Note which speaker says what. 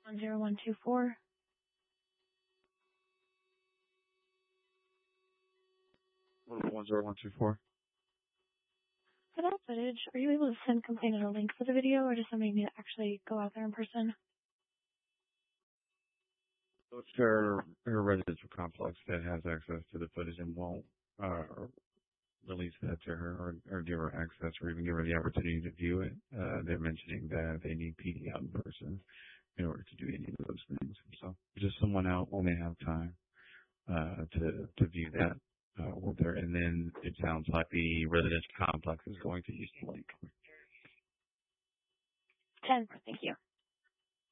Speaker 1: 10124.
Speaker 2: What about 10124?
Speaker 1: For that footage, are you able to send complainant a link for the video, or does somebody need to actually go out there in person?
Speaker 2: So it's her residential complex that has access to the footage and won't release that to her or give her access or even give her the opportunity to view it. They're mentioning that they need PD out in person in order to do any of those things. So just someone out when they have time to view that with her. And then it sounds like the residential complex is going to use the link.
Speaker 1: 10. Thank you.